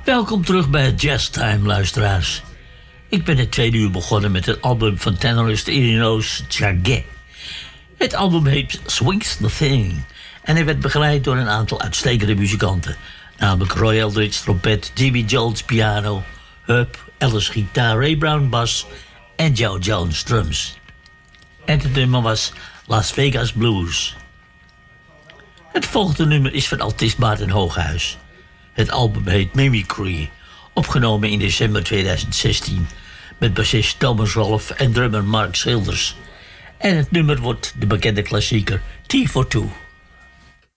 Welkom terug bij het Jazz Time, luisteraars. Ik ben het tweede uur begonnen met het album van tenorist Enos Chaguet. Het album heet Swings the Thing en hij werd begeleid door een aantal uitstekende muzikanten, namelijk Roy Eldridge trompet, Jimmy Jones piano, Hub Ellis gitaar, Ray Brown bas en Joe Jones drums. En het nummer was Las Vegas Blues. Het volgende nummer is van artiest Maarten Hooghuis. Het album heet Mimicry, opgenomen in december 2016 met bassist Thomas Rolfe en drummer Mark Childers. En het nummer wordt de bekende klassieker T for Two.